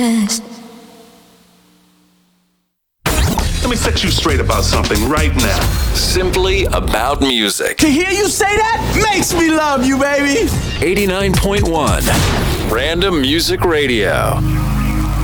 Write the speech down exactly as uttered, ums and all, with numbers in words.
Yes. Let me set you straight about something right now. Simply about music. To hear you say that makes me love you, baby. eighty-nine point one Random Music Radio.